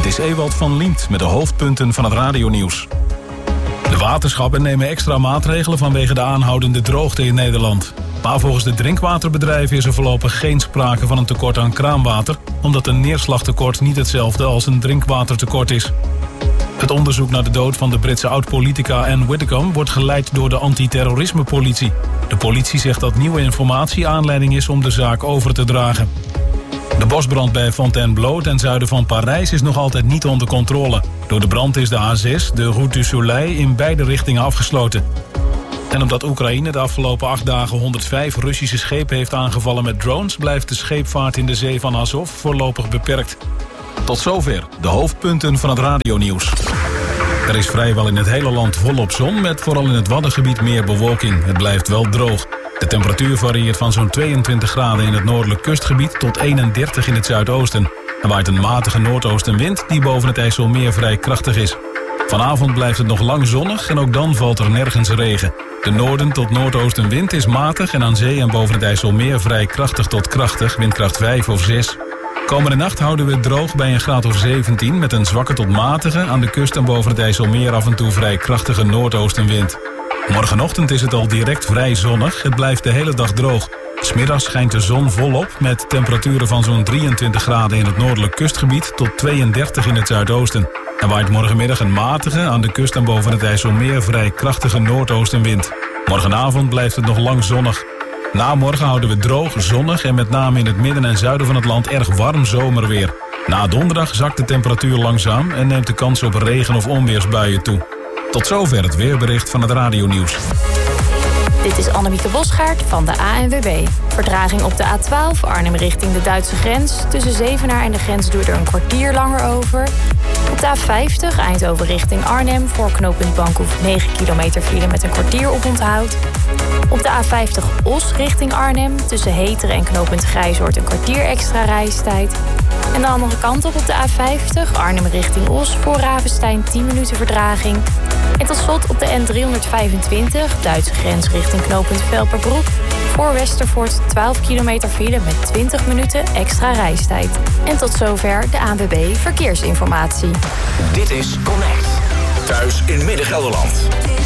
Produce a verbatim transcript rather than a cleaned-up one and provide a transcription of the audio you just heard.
Dit is Ewald van Liemt met de hoofdpunten van het radionieuws. De waterschappen nemen extra maatregelen vanwege de aanhoudende droogte in Nederland. Maar volgens de drinkwaterbedrijven is er voorlopig geen sprake van een tekort aan kraanwater, omdat een neerslagtekort niet hetzelfde als een drinkwatertekort is. Het onderzoek naar de dood van de Britse oud-politica Anne Widdecombe wordt geleid door de antiterrorismepolitie. De politie zegt dat nieuwe informatie aanleiding is om de zaak over te dragen. De bosbrand bij Fontainebleau ten zuiden van Parijs is nog altijd niet onder controle. Door de brand is de A zes, de Route du Soleil, in beide richtingen afgesloten. En omdat Oekraïne de afgelopen acht dagen honderdvijf Russische schepen heeft aangevallen met drones, blijft de scheepvaart in de zee van Azov voorlopig beperkt. Tot zover de hoofdpunten van het radionieuws. Er is vrijwel in het hele land volop zon, met vooral in het Waddengebied meer bewolking. Het blijft wel droog. De temperatuur varieert van zo'n tweeëntwintig graden in het noordelijk kustgebied tot eenendertig in het zuidoosten. Er waait een matige noordoostenwind die boven het IJsselmeer vrij krachtig is. Vanavond blijft het nog lang zonnig en ook dan valt er nergens regen. De noorden tot noordoostenwind is matig en aan zee en boven het IJsselmeer vrij krachtig tot krachtig, windkracht vijf of zes. Komende nacht houden we het droog bij een graad of zeventien... met een zwakke tot matige, aan de kust en boven het IJsselmeer af en toe vrij krachtige noordoostenwind. Morgenochtend is het al direct vrij zonnig, het blijft de hele dag droog. 'S Middags schijnt de zon volop met temperaturen van zo'n drieëntwintig graden in het noordelijk kustgebied tot tweeëndertig in het zuidoosten. Er waait morgenmiddag een matige, aan de kust en boven het IJsselmeer vrij krachtige noordoostenwind. Morgenavond blijft het nog lang zonnig. Na morgen houden we droog, zonnig en met name in het midden en zuiden van het land erg warm zomerweer. Na donderdag zakt de temperatuur langzaam en neemt de kans op regen- of onweersbuien toe. Tot zover het weerbericht van het radionieuws. Dit is Annemieke Bosgaard van de A N W B. Vertraging op de A twaalf, Arnhem richting de Duitse grens. Tussen Zevenaar en de grens duurt er een kwartier langer over. Op de A vijftig, Eindhoven richting Arnhem. Voor knooppunt Bankhoef negen kilometer file met een kwartier oponthoud. Op de A vijftig Os richting Arnhem. Tussen Heteren en knooppunt Grijzoord een kwartier extra reistijd. En de andere kant op op de A vijftig, Arnhem richting Os. Voor Ravenstein tien minuten vertraging. En tot slot op de N driehonderdvijfentwintig, Duitse grens richting knooppunt Velperbroek. Voor Westervoort twaalf kilometer file met twintig minuten extra reistijd. En tot zover de A N W B Verkeersinformatie. Dit is Connect. Thuis in Midden-Gelderland.